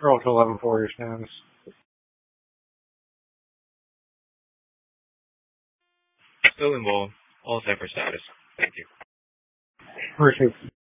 Or up to 11-4 your stands. Still involved. All set for status. Thank you. Received.